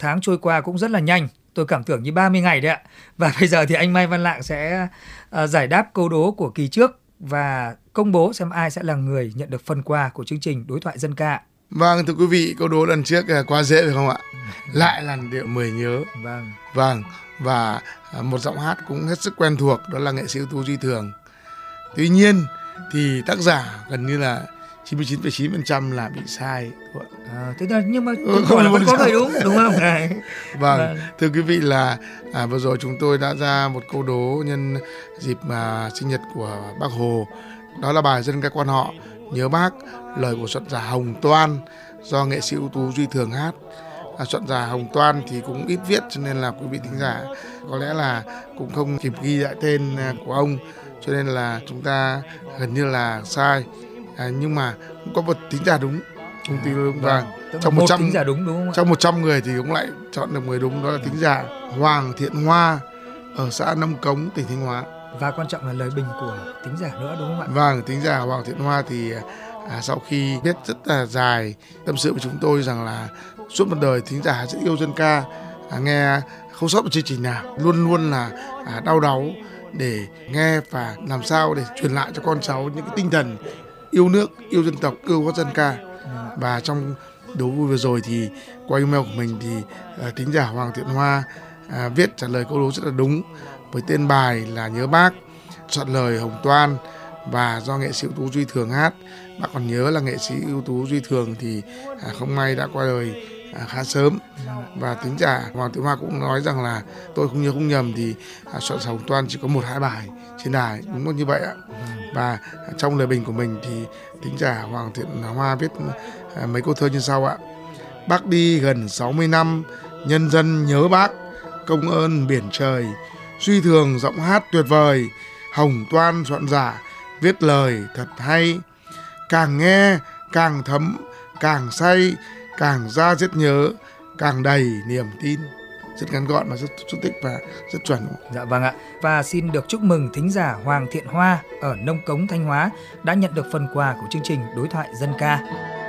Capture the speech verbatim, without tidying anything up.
tháng trôi qua cũng rất là nhanh. Tôi cảm tưởng như ba mươi ngày đấy ạ. Và bây giờ thì anh Mai Văn Lạng sẽ uh, giải đáp câu đố của kỳ trước và công bố xem ai sẽ là người nhận được phần quà của chương trình Đối thoại dân ca. Vâng, thưa quý vị, câu đố lần trước quá dễ phải không ạ? Lại làn điệu mười nhớ. Vâng. Vâng, và một giọng hát cũng hết sức quen thuộc, đó là nghệ sĩ ưu tú Duy Thường. Tuy nhiên thì tác giả gần như là chín mươi chín phẩy chín phần trăm là bị sai. À, thế là, nhưng mà ừ, không, là vẫn có người đúng, đúng không? Vâng, vâng, thưa quý vị là à, vừa rồi chúng tôi đã ra một câu đố nhân dịp mà sinh nhật của Bác Hồ. Đó là bài dân ca quan họ Nhớ Bác, lời của soạn giả Hồng Toan do nghệ sĩ ưu tú Duy Thường hát. À, soạn giả Hồng Toan thì cũng ít viết cho nên là quý vị thính giả có lẽ là cũng không kịp ghi lại tên của ông, cho nên là chúng ta gần như là sai. À, nhưng mà cũng có một thính giả đúng, công ty đúng. Vâng, trong một trăm thính giả đúng đúng không? Trong một trăm người thì cũng lại chọn được người đúng, đó là thính giả Hoàng Thiện Hoa ở xã Nông Cống, tỉnh Thanh Hóa. Và quan trọng là lời bình của thính giả nữa đúng không ạ? Vâng, thính giả Hoàng Thiện Hoa thì à, sau khi viết rất là dài tâm sự với chúng tôi rằng là suốt một đời thính giả rất yêu dân ca, à, nghe không sót một chương trình nào, luôn luôn là à, đau đáu để nghe và làm sao để truyền lại cho con cháu những cái tinh thần yêu nước, yêu dân tộc, yêu gót dân ca. Và trong đố vui vừa rồi thì qua email của mình thì à, thính giả Hoàng Thiện Hoa à, viết trả lời câu đố rất là đúng, với tên bài là Nhớ Bác, soạn lời Hồng Toan và do nghệ sĩ ưu tú Duy Thường hát. Bác còn nhớ là nghệ sĩ ưu tú Duy Thường thì à, không may đã qua đời à, khá sớm. Và thính giả Hoàng Thiện Hoa cũng nói rằng là tôi không nhớ không nhầm thì à, soạn giả Hồng Toan chỉ có một hai bài trên đài, đúng là như vậy ạ. Và à, trong lời bình của mình thì thính giả Hoàng Thiện Hoa viết à, mấy câu thơ như sau ạ. Bác đi gần sáu mươi năm, nhân dân nhớ bác, công ơn biển trời. Duy Thường giọng hát tuyệt vời, Hồng Toan soạn giả viết lời thật hay. Càng nghe càng thấm, càng say, càng ra rất nhớ, càng đầy niềm tin. Rất ngắn gọn và rất xúc tích và rất chuẩn. Dạ vâng ạ. Và xin được chúc mừng thính giả Hoàng Thiện Hoa ở Nông Cống, Thanh Hóa đã nhận được phần quà của chương trình Đối thoại dân ca.